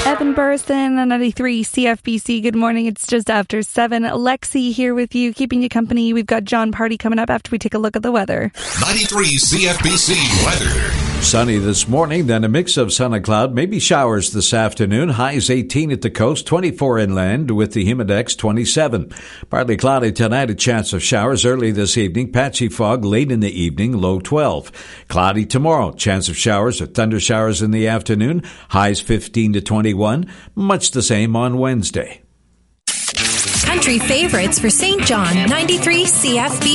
Evan Burson on 93 CFBC. Good morning. It's just after 7. Lexi here with you, keeping you company. We've got John Party coming up after we take a look at the weather. 93 CFBC weather. Sunny this morning, then a mix of sun and cloud, maybe showers this afternoon. Highs 18 at the coast, 24 inland with the humidex 27. Partly cloudy tonight, a chance of showers early this evening. Patchy fog late in the evening, low 12. Cloudy tomorrow, chance of showers or thunder showers in the afternoon. Highs 15 to 21. Much the same on Wednesday. Country favorites for St. John, 93 CFB.